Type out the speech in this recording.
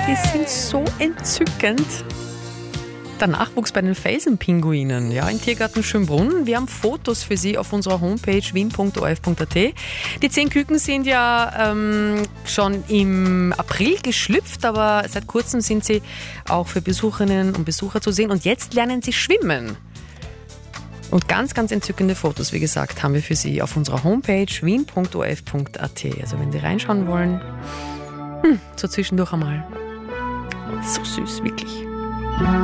Die sind so entzückend. Der Nachwuchs bei den Felsenpinguinen, ja, im Tiergarten Schönbrunn. Wir haben Fotos für Sie auf unserer Homepage wien.orf.at. Die 10 Küken sind ja schon im April geschlüpft, aber seit kurzem sind sie auch für Besucherinnen und Besucher zu sehen. Und jetzt lernen sie schwimmen. Und ganz, ganz entzückende Fotos, wie gesagt, haben wir für Sie auf unserer Homepage wien.orf.at. Also wenn Sie reinschauen wollen, so zwischendurch einmal. So süß, wirklich.